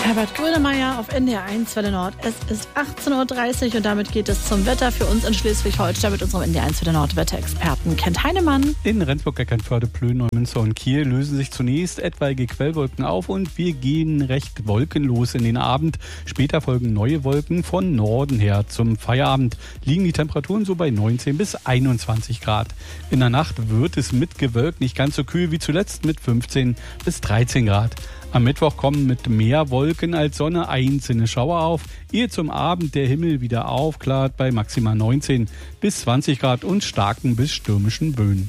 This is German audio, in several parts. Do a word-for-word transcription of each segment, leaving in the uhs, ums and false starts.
Herbert Grönemeyer auf N D R eins Welle Nord. Es ist achtzehn Uhr dreißig und damit geht es zum Wetter für uns in Schleswig-Holstein mit unserem N D R eins Welle Nord Wetterexperten Kent Heinemann. In Rendsburg, Eckernförde, Plön, Neumünster und Kiel lösen sich zunächst etwaige Quellwolken auf und wir gehen recht wolkenlos in den Abend. Später folgen neue Wolken von Norden her. Zum Feierabend liegen die Temperaturen so bei neunzehn bis einundzwanzig Grad. In der Nacht wird es mit gewölkt nicht ganz so kühl wie zuletzt mit fünfzehn bis dreizehn Grad. Am Mittwoch kommen mit mehr Wolken als Sonne einzelne Schauer auf, ehe zum Abend der Himmel wieder aufklart bei maximal neunzehn bis zwanzig Grad und starken bis stürmischen Böen.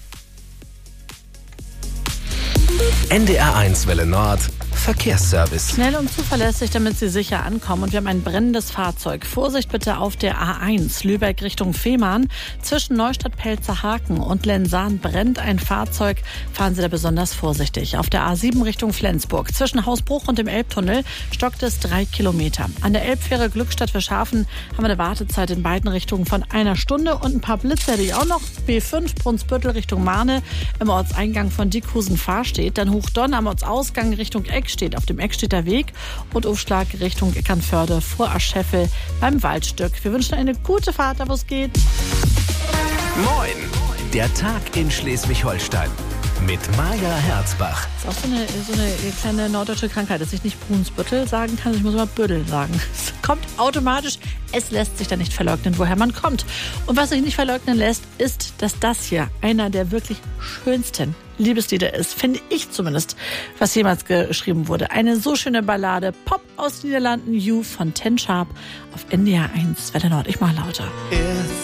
N D R eins Welle Nord Verkehrsservice. Schnell und zuverlässig, damit Sie sicher ankommen. Und wir haben ein brennendes Fahrzeug. Vorsicht bitte auf der A eins, Lübeck Richtung Fehmarn. Zwischen Neustadt-Pelzerhaken und Lensahn brennt ein Fahrzeug. Fahren Sie da besonders vorsichtig. Auf der A sieben Richtung Flensburg. Zwischen Hausbruch und dem Elbtunnel stockt es drei Kilometer. An der Elbfähre Glückstadt für Schafen haben wir eine Wartezeit in beiden Richtungen von einer Stunde. Und ein paar Blitze hätte ich auch noch. B fünf Brunsbüttel Richtung Mahne im Ortseingang von Dickhusen-Fahrstedt. Dann Hochdonn am Ortsausgang Richtung Eck steht auf dem Eckstädter Weg und Aufschlag Richtung Eckernförde vor Ascheffel beim Waldstück. Wir wünschen eine gute Fahrt, da wo es geht. Moin, der Tag in Schleswig-Holstein mit Maja Herzbach. Das ist auch so eine, so eine kleine norddeutsche Krankheit, dass ich nicht Brunsbüttel sagen kann, ich muss immer Büttel sagen. Es kommt automatisch, es lässt sich da nicht verleugnen, woher man kommt. Und was sich nicht verleugnen lässt, ist, dass das hier einer der wirklich schönsten Liebeslieder ist, finde ich zumindest, was jemals geschrieben wurde. Eine so schöne Ballade, Pop aus den Niederlanden, You von Ten Sharp auf N D R eins Welle Nord. Ich mach lauter. It's